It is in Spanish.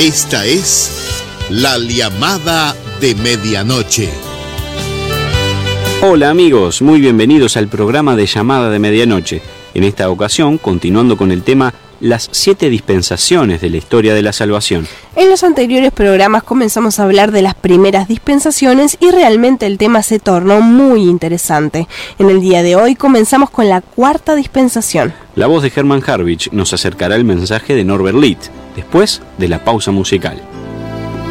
Esta es la llamada de medianoche. Hola amigos, muy bienvenidos al programa de Llamada de Medianoche. En esta ocasión, continuando con el tema las 7 dispensaciones de la historia de la salvación. En los anteriores programas comenzamos a hablar de las primeras dispensaciones y realmente el tema se tornó muy interesante. En el día de hoy comenzamos con la 4ª dispensación. La voz de Hermann Harwich nos acercará el mensaje de Norbert Litt, después de la pausa musical.